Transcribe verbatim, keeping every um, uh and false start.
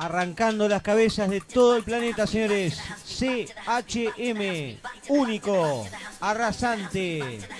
Arrancando las cabezas de todo el planeta, señores. C H M, único, arrasante.